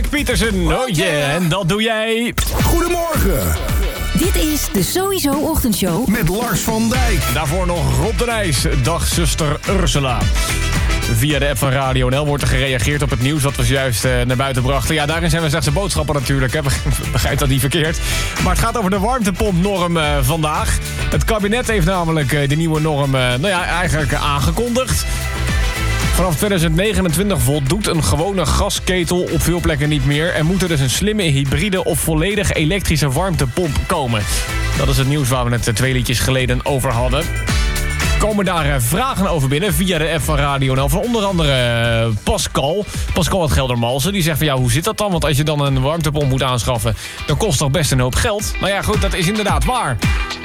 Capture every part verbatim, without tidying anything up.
Nick Pietersen. Oh yeah, en dat doe jij. Goedemorgen. Dit is de Sowieso Ochtendshow. Met Lars van Dijk. Daarvoor nog Rob de Nijs. Dag zuster Ursula. Via de app van Radio N L wordt er gereageerd op het nieuws wat we zojuist uh, naar buiten brachten. Ja, daarin zijn we slechts de boodschappen natuurlijk. Hè. Begrijp dat niet verkeerd. Maar het gaat over de warmtepompnorm uh, vandaag. Het kabinet heeft namelijk uh, de nieuwe norm uh, nou ja, eigenlijk uh, aangekondigd. Vanaf twintig negenentwintig voldoet een gewone gasketel op veel plekken niet meer. Er moet er dus een slimme hybride of volledig elektrische warmtepomp komen. Dat is het nieuws waar we het twee liedjes geleden over hadden. Komen daar vragen over binnen via de app van Radio N L. Van onder andere Pascal. Pascal uit Geldermalsen. Die zegt van ja, hoe zit dat dan? Want als je dan een warmtepomp moet aanschaffen, dan kost toch best een hoop geld. Nou ja, goed, dat is inderdaad waar.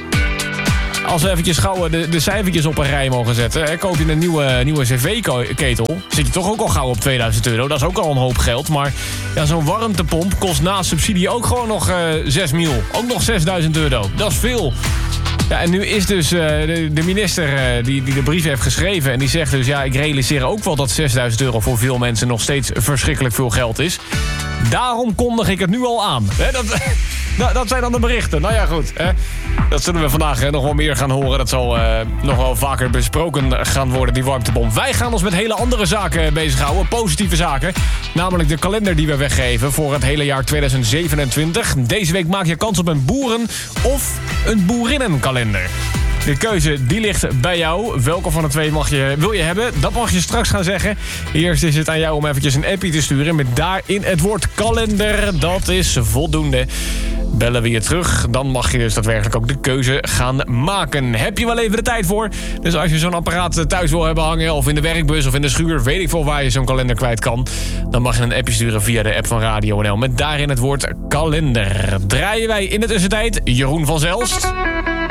Als we eventjes gauw de, de cijfertjes op een rij mogen zetten. Hè, koop je een nieuwe, nieuwe cv-ketel, zit je toch ook al gauw op tweeduizend euro. Dat is ook al een hoop geld. Maar ja, zo'n warmtepomp kost na subsidie ook gewoon nog uh, zes mil. Ook nog zesduizend euro. Dat is veel. Ja, en nu is dus uh, de, de minister uh, die, die de brief heeft geschreven. En die zegt dus, ja, ik realiseer ook wel dat zesduizend euro voor veel mensen nog steeds verschrikkelijk veel geld is. Daarom kondig ik het nu al aan. Hè, dat, dat, dat zijn dan de berichten. Nou ja, goed. Hè. Dat zullen we vandaag hè, nog wel meer gaan horen. Dat zal uh, nog wel vaker besproken gaan worden, die warmtepomp. Wij gaan ons met hele andere zaken bezighouden. Positieve zaken. Namelijk de kalender die we weggeven voor het hele jaar tweeduizend zevenentwintig. Deze week maak je kans op een boeren- of een boerinnenkalender. De keuze die ligt bij jou. Welke van de twee mag je, wil je hebben? Dat mag je straks gaan zeggen. Eerst is het aan jou om eventjes een appie te sturen met daarin het woord kalender. Dat is voldoende. Bellen we je terug, dan mag je dus daadwerkelijk ook de keuze gaan maken. Heb je wel even de tijd voor? Dus als je zo'n apparaat thuis wil hebben hangen, of in de werkbus of in de schuur, weet ik veel waar je zo'n kalender kwijt kan, dan mag je een appje sturen via de app van Radio N L met daarin het woord kalender. Draaien wij in de tussentijd Jeroen van Zelst.